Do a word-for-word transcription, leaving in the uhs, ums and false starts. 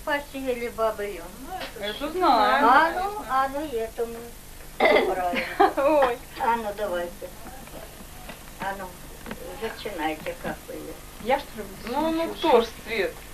посеяли бабы. Это знаю. А ну, а ну, этому. Правильно. Ой. А ну, давайте. А ну, начинайте, как вы. Я что ли? Ну, ну кто ж, Свет?